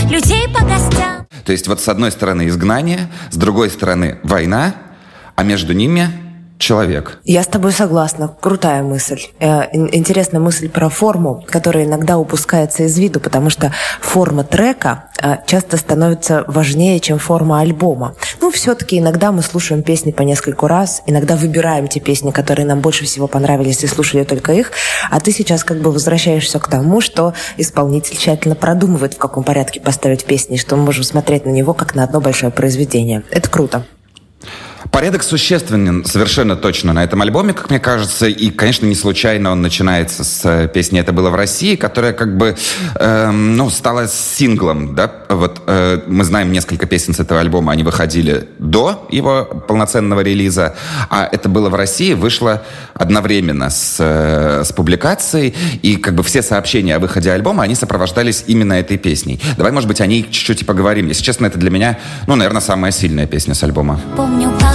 людей по гостям. То есть вот с одной стороны изгнание, с другой стороны война, а между ними человек. Я с тобой согласна. Крутая мысль. Интересная мысль про форму, которая иногда упускается из виду, потому что форма трека часто становится важнее, чем форма альбома. Ну, все-таки иногда мы слушаем песни по нескольку раз, иногда выбираем те песни, которые нам больше всего понравились, и слушали только их, а ты сейчас как бы возвращаешься к тому, что исполнитель тщательно продумывает, в каком порядке поставить песни, и что мы можем смотреть на него как на одно большое произведение. Это круто. Порядок существенен совершенно точно на этом альбоме, как мне кажется, и, конечно, не случайно он начинается с песни «Это было в России», которая как бы, стала синглом, да, вот мы знаем несколько песен с этого альбома, они выходили до его полноценного релиза, а «Это было в России» вышло одновременно с публикацией, и как бы все сообщения о выходе альбома, они сопровождались именно этой песней. Давай, может быть, о ней чуть-чуть и поговорим. Если честно, это для меня, наверное, самая сильная песня с альбома. Помню,